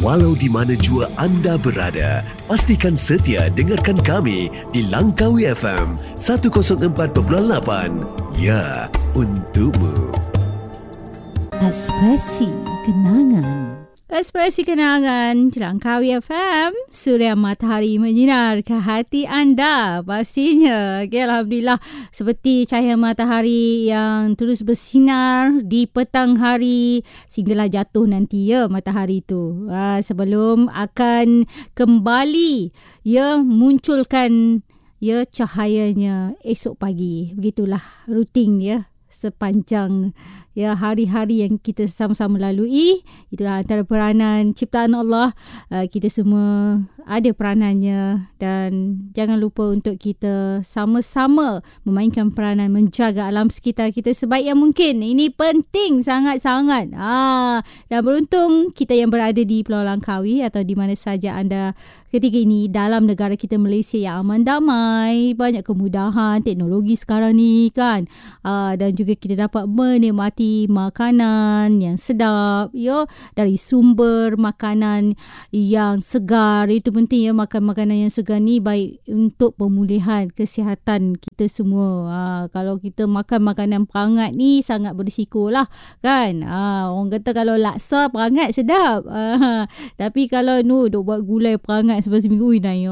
Walau di mana jua anda berada, pastikan setia dengarkan kami di Langkawi FM 104.8. Ya, untukmu. Ekspresi Kenangan. Ekspresi Kenangan Langkawi FM, Suria Matahari menyinar ke hati anda pastinya. Okay, Alhamdulillah, seperti cahaya matahari yang terus bersinar di petang hari sehinggalah jatuh nanti ya matahari itu. Sebelum akan kembali munculkan cahayanya esok pagi. Begitulah rutin sepanjang hari-hari yang kita sama-sama lalui. Itulah antara peranan ciptaan Allah. Kita semua ada peranannya dan jangan lupa untuk kita sama-sama memainkan peranan menjaga alam sekitar kita sebaik yang mungkin. Ini penting sangat-sangat. Dan beruntung kita yang berada di Pulau Langkawi atau di mana saja anda ketika ini dalam negara kita Malaysia yang aman damai, banyak kemudahan teknologi sekarang ni kan. Dan juga kita dapat menikmati makanan yang sedap dari sumber makanan yang segar. Itu penting makan makanan yang segar ni baik untuk pemulihan kesihatan kita semua. Kalau kita makan makanan perangat ni sangat berisiko lah kan. Orang kata kalau laksa perangat sedap, tapi kalau duk buat gulai perangat sampai seminggu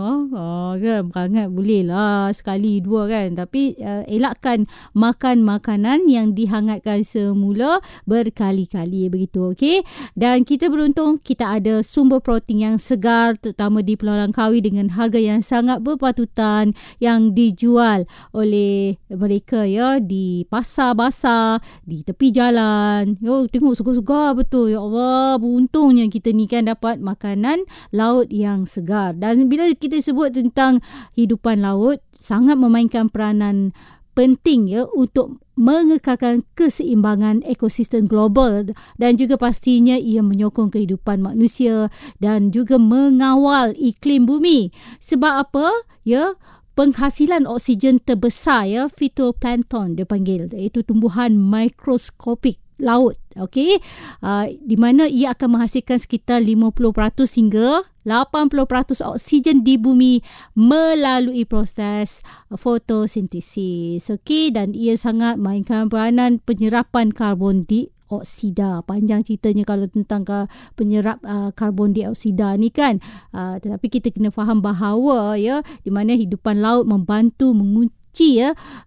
kan perangat boleh lah sekali dua kan, tapi elakkan makan makanan yang dihangatkan semula berkali-kali begitu. Okey, dan kita beruntung kita ada sumber protein yang segar terutama di Pulau Langkawi dengan harga yang sangat berpatutan yang dijual oleh mereka di pasar basah, di tepi jalan. Tengok segar-segar betul. Ya Allah, beruntungnya kita ni kan dapat makanan laut yang segar. Dan bila kita sebut tentang hidupan laut, sangat memainkan peranan penting untuk mengekalkan keseimbangan ekosistem global dan juga pastinya ia menyokong kehidupan manusia dan juga mengawal iklim bumi. Sebab apa? Penghasilan oksigen terbesar phytoplankton dia panggil, iaitu tumbuhan mikroskopik laut. Okey, di mana ia akan menghasilkan sekitar 50% hingga 80% oksigen di bumi melalui proses fotosintesis. Okey, dan ia sangat mainkan peranan penyerapan karbon dioksida. Panjang ceritanya kalau tentang penyerap karbon dioksida ni kan. Tetapi kita kena faham bahawa di mana hidupan laut membantu mengunci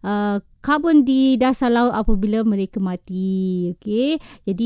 karbon di dasar laut apabila mereka mati. Okey, jadi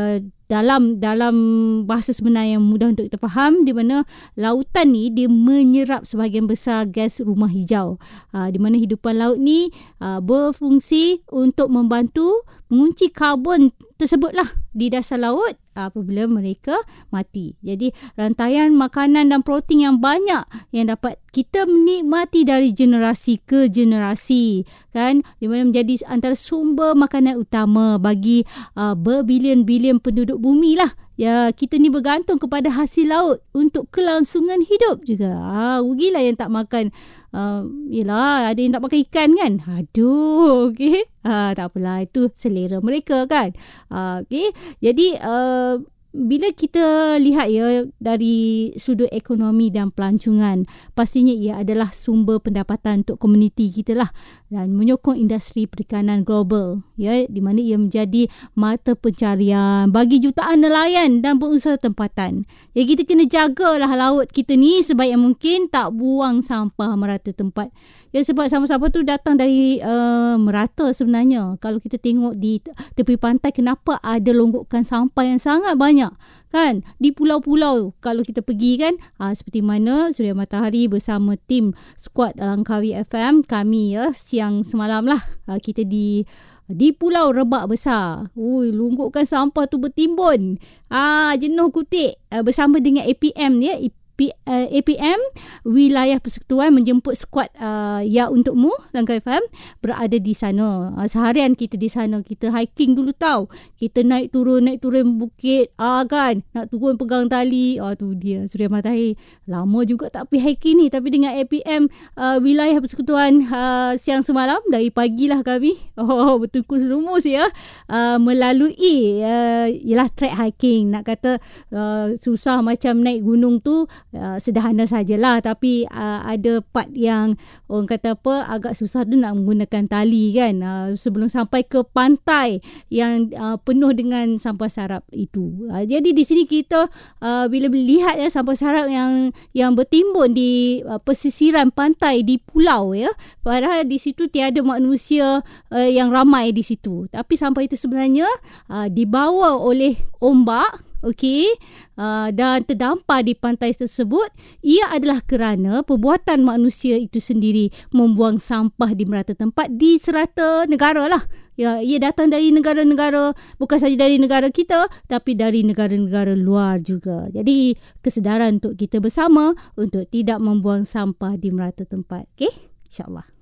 dalam bahasa sebenar yang mudah untuk kita faham, di mana lautan ni dia menyerap sebahagian besar gas rumah hijau. Di mana hidupan laut ni berfungsi untuk membantu mengunci karbon tersebutlah di dasar laut apabila mereka mati. Jadi rantaian makanan dan protein yang banyak yang dapat kita menikmati dari generasi ke generasi kan, di mana menjadi antara sumber makanan utama bagi berbilion-bilion penduduk bumi lah. Kita ni bergantung kepada hasil laut untuk kelangsungan hidup juga. Rugilah yang tak makan. Yelah, ada yang tak makan ikan kan. Aduh, okey. Tak apalah, itu selera mereka kan. Okey. Jadi bila kita lihat dari sudut ekonomi dan pelancongan, pastinya ia adalah sumber pendapatan untuk komuniti kita lah dan menyokong industri perikanan global di mana ia menjadi mata pencarian bagi jutaan nelayan dan pengusaha tempatan. Jadi kita kena jagalah laut kita ni sebaik yang mungkin, tak buang sampah merata tempat. Sebab sampah-sampah tu datang dari merata sebenarnya. Kalau kita tengok di tepi pantai, kenapa ada longgokan sampah yang sangat banyak kan di pulau-pulau. Kalau kita pergi kan, seperti mana Suria Matahari bersama tim skuad Langkawi FM, kami siang semalam lah kita di Pulau Rebak Besar. Longgokan sampah tu bertimbun. Jenuh kutik bersama dengan APM APM Wilayah Persekutuan menjemput skuad Ya Untukmu Langkawi FM berada di sana. Seharian kita di sana, kita hiking dulu tahu. Kita naik turun bukit kan, nak turun pegang tali. Tu dia Suria Matahari. Lama juga tak pergi hiking ni, tapi dengan APM Wilayah Persekutuan siang semalam, dari pagilah kami bertungkus rumus ya, melalui ialah track hiking. Nak kata susah macam naik gunung tu sederhana sajalah, tapi ada part yang orang kata agak susah tu nak menggunakan tali kan, sebelum sampai ke pantai yang penuh dengan sampah sarap itu. Jadi di sini kita bila melihat sampah sarap yang bertimbun di pesisiran pantai di pulau ya, padahal di situ tiada manusia yang ramai di situ, tapi sampah itu sebenarnya dibawa oleh ombak, dan terdampar di pantai tersebut. Ia adalah kerana perbuatan manusia itu sendiri membuang sampah di merata tempat di serata negara lah. Ya, ia datang dari negara-negara, bukan saja dari negara kita, tapi dari negara-negara luar juga. Jadi kesedaran untuk kita bersama untuk tidak membuang sampah di merata tempat. InsyaAllah.